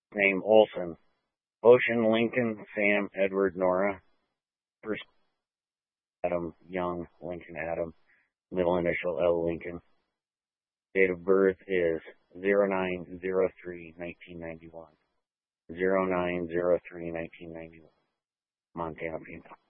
Name Olson. Ocean Lincoln Sam Edward Nora. First Adam Young Lincoln Adam. Middle initial L Lincoln. Date of birth is 09/03/1991. 09/03/1991. Montana female.